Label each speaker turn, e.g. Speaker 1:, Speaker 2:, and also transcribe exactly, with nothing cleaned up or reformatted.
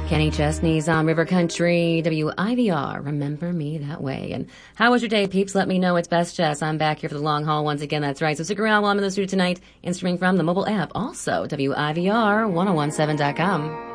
Speaker 1: Kenny Chesney's on River Country, W I V R, Remember Me That Way. And how was your day, peeps? Let me know. It's Best Jess. I'm back here for the long haul once again. That's right. So stick around while I'm in the studio tonight and streaming from the mobile app. Also, W I V R ten seventeen dot com.